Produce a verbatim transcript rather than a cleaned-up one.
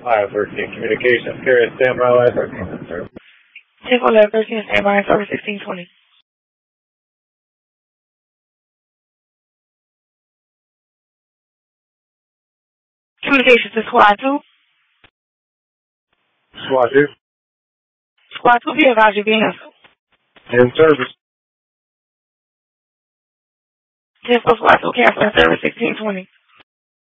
I thirteen Communications, carrier standby, I thirteen. ten eleven thirteen standby, service sixteen twenty. Communications to Squad two. Squad two. Squad two, be advised you're being canceled. In service. ten four Squad two, cancel service sixteen twenty.